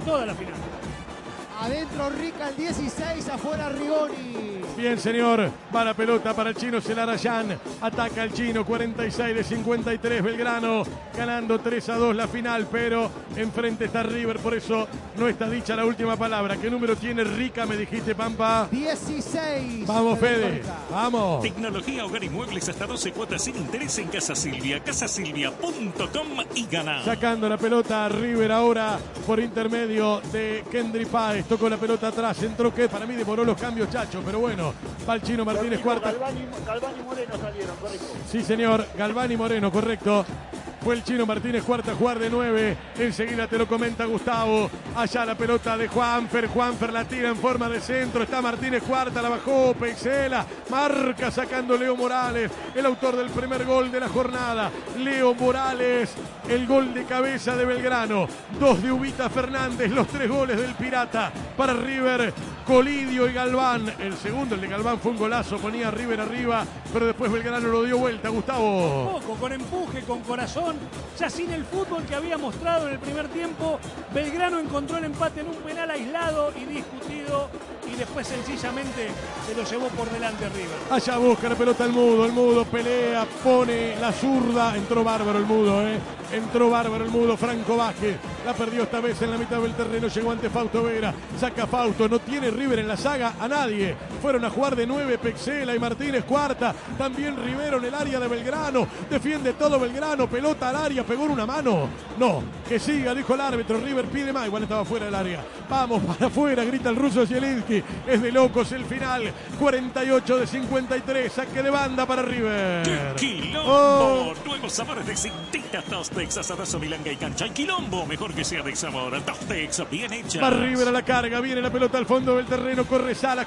toda la final. Adentro Rica el 16, afuera Rigoni. Bien, señor. Va la pelota para el chino Celarayán. Ataca el chino, 46 de 53. Belgrano ganando 3-2 la final, pero enfrente está River. Por eso no está dicha la última palabra. ¿Qué número tiene Rica, me dijiste, Pampa? 16. Vamos, Fede. Vamos. Tecnología, hogar y muebles hasta 12 cuotas sin interés en Casa Silvia. Casasilvia.com y gana. Sacando la pelota a River ahora por intermedio de Kendry Páez. Tocó la pelota atrás. Entró que para mí demoró los cambios, Chacho, pero bueno. Va el chino Martínez Cuarta. Galván y Moreno salieron, correcto. Sí, señor. Galván y Moreno, correcto. Fue el chino Martínez Cuarta a jugar de 9. Enseguida te lo comenta Gustavo. Allá la pelota de Juanfer. Juanfer la tira en forma de centro. Está Martínez Cuarta, la bajó Peixela. Marca sacando Leo Morales, el autor del primer gol de la jornada. Leo Morales, el gol de cabeza de Belgrano. 2 de Ubita Fernández, los 3 goles del Pirata. Para River, Colidio y Galván. El segundo, el de Galván, fue un golazo. Ponía a River arriba, pero después Belgrano lo dio vuelta. Gustavo. Poco, con empuje, con corazón. Ya sin el fútbol que había mostrado en el primer tiempo, Belgrano encontró el empate en un penal aislado y discutido, y después sencillamente se lo llevó por delante River. Allá busca la pelota el Mudo pelea, pone la zurda. Entró bárbaro el Mudo, entró bárbaro el Mudo. Franco Vázquez la perdió esta vez en la mitad del terreno, llegó ante Fausto Vera, saca Fausto, no tiene River en la saga a nadie. Fueron a jugar de 9 Peixela y Martínez Cuarta, también Rivero en el área de Belgrano, defiende todo Belgrano, pelota al área, pegó en una mano. No, que siga, dijo el árbitro. River pide más, igual estaba fuera del área. Vamos para afuera, grita el ruso Zielinski. Es de locos el final. 48 de 53, saque de banda para River. ¡Qué quilombo! Nuevos sabores de Cintitas Tostex, asadazo, milanga y cancha. Y quilombo, mejor que sea de sabor. Tostex, bien hecha. Va River a la carga, viene la pelota al fondo del terreno. Corre Salas,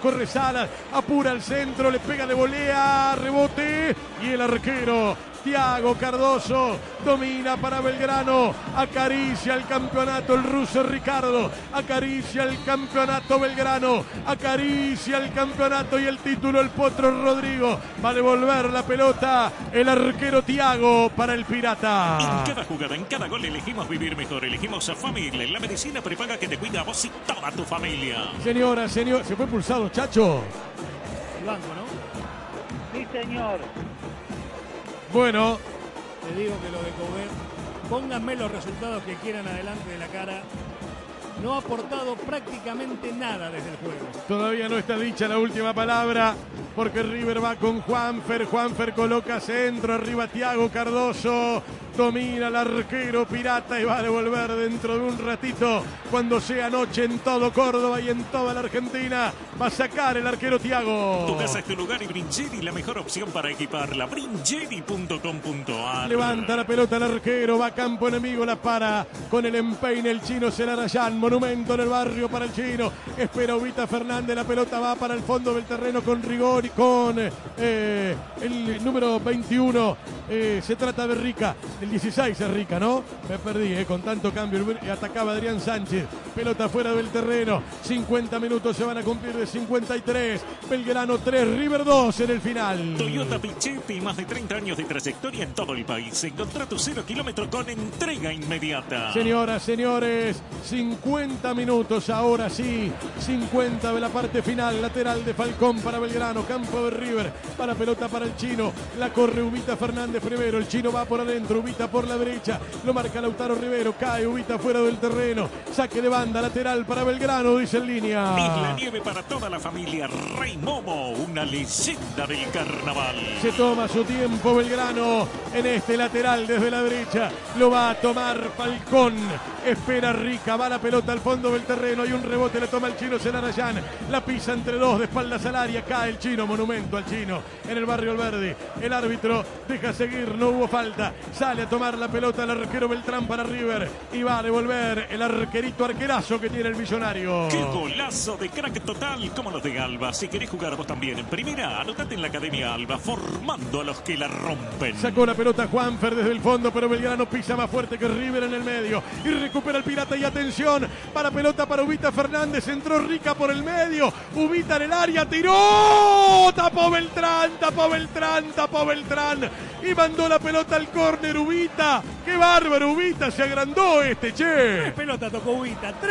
apura al centro, le pega de volea, rebote. Y el arquero Thiago Cardoso domina para Belgrano, acaricia el campeonato el ruso Ricardo, acaricia el campeonato Belgrano, acaricia el campeonato y el título el Potro Rodrigo. Va a devolver la pelota el arquero Thiago para el Pirata. En cada jugada, en cada gol elegimos vivir mejor, elegimos a Familia, la medicina prepaga que te cuida a vos y toda tu familia. Señora, señor, se fue pulsado, Chacho. El banco, ¿no? Sí, señor. Bueno, Te digo que lo de Coudet, pónganme los resultados que quieran adelante de la cara, no ha aportado prácticamente nada desde el juego. todavía no está dicha la última palabra, porque River va con Juanfer. Juanfer coloca centro, arriba Thiago Cardoso. Domina el arquero Pirata y va a devolver dentro de un ratito, cuando sea noche en todo Córdoba y en toda la Argentina. Va a sacar el arquero Thiago. Tu casa es tu lugar y Bringeri la mejor opción para equiparla. Bringeri.com.ar. Levanta la pelota el arquero, va a campo enemigo, la para con el empeine el chino Celarayán. Monumento en el barrio para el chino. Espera Ubita Fernández, la pelota va para el fondo del terreno con Rigori, con el número 21. Se trata de Rica. El 16 es Rica, ¿no? Me perdí, con tanto cambio. Atacaba Adrián Sánchez. Pelota fuera del terreno. 50 minutos se van a cumplir de 53. Belgrano 3, River 2 en el final. Toyota Pichetti, más de 30 años de trayectoria en todo el país. Encontrá tu 0 kilómetro con entrega inmediata. Señoras, señores, 50 minutos ahora sí. 50 de la parte final. Lateral de Falcón para Belgrano. Campo de River. Para pelota para el chino. La corre Ubita Fernández primero. El chino va por adentro. Ubita por la derecha, lo marca Lautaro Rivero, cae Ubita fuera del terreno, saque de banda lateral para Belgrano, dice en línea. Isla Nieve para toda la familia, Rey Momo, una leyenda del carnaval. Se toma su tiempo Belgrano en este lateral desde la derecha, lo va a tomar Falcón, espera Rica, va la pelota al fondo del terreno, hay un rebote, le toma el chino Celarayán, la pisa entre dos, de espaldas al área, cae el chino, monumento al chino, en el barrio Alberdi, el árbitro deja seguir, no hubo falta, sale a tomar la pelota el arquero Beltrán para River y va a devolver el arquerazo que tiene el millonario. ¡Qué golazo de crack total como los de Alba! Si querés jugar vos también en primera, anotate en la Academia Alba, formando a los que la rompen. Sacó la pelota Juanfer desde el fondo, pero Belgrano pisa más fuerte que River en el medio y recupera el Pirata y atención, para pelota para Ubita Fernández, entró Rica por el medio, Ubita en el área, tiró, tapó Beltrán y mandó la pelota al córner Ubita. ¡Qué bárbaro! Ubita se agrandó che. 3 pelotas tocó Ubita.